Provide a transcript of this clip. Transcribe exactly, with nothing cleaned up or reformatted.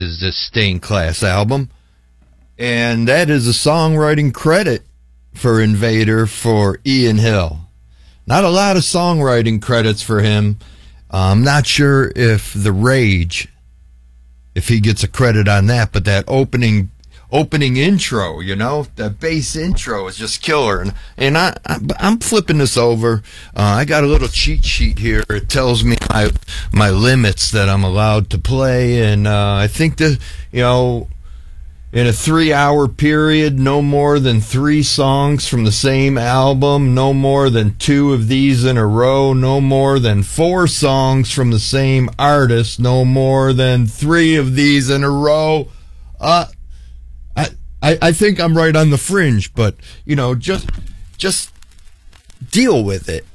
is this Stained Class album. And that is a songwriting credit for Invader for Ian Hill. Not a lot of songwriting credits for him. I'm not sure if The Rage, if he gets a credit on that, but that opening opening intro, you know, that bass intro is just killer. And, and I, I, I'm flipping this over. Uh, I got a little cheat sheet here. It tells me my, my limits that I'm allowed to play. And uh, I think that, you know, in a three-hour period, no more than three songs from the same album, no more than two of these in a row, no more than four songs from the same artist, no more than three of these in a row. Uh, I, I, I think I'm right on the fringe, but, you know, just, just deal with it.